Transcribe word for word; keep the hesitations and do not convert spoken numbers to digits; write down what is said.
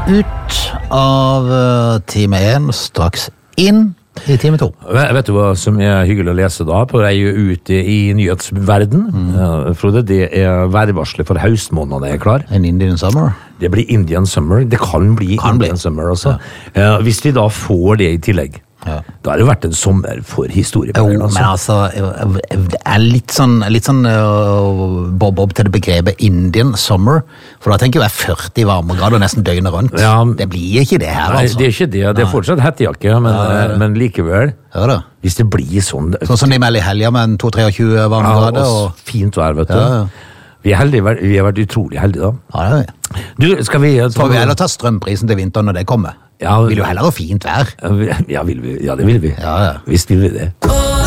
ut av time én, straks inn i time to. Vet du hva som er hyggelig å lese da, på vei ut i nyhetsverden? Mm. Ja, Frode, det er værvarslet for høstmånedene er klar. En Indian summer? Det blir Indian summer. Det kan bli kan Indian bli. Summer også. Ja. Uh, hvis vi da får det i tillegg, ja. Da har det vært en sommer for historiebøkene. Jo, men altså, det er litt sånn, litt sånn uh, bob-bob til det begrepet Indian summer, for da tenker jeg førti varmegrader nesten døgnet rundt. Ja. Det blir ikke det her, Nei, altså. Det er ikke det. Det er fortsatt hettejakke, men, ja, ja. men likevel. Ja, da. Hvis det blir sånn... Sånn som de melder i helga med en to til treogtjue varmegrader. Ja, og fint vær, vet du. Ja, ja. Vi, er heldige, vi har vært utrolig heldige da. Ja, det er vi. Du, skal vi... Ta... Så får vi heller ta strømprisen til vinteren når det kommer. Ja, vil jo heller ha fint vær. Ja, vil vi. Ja, det vil vi. Ja, ja. Visst vil vi det.